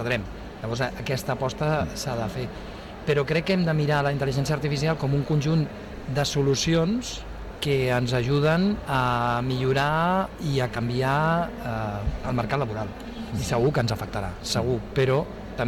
perdrem. Llavors aquesta aposta s'ha de fer. Però crec que hem de mirar la intel·ligència artificial com un conjunt de solucions que ens ajuden a millorar i a canviar el mercat laboral. I segur que ens afectarà, segur, però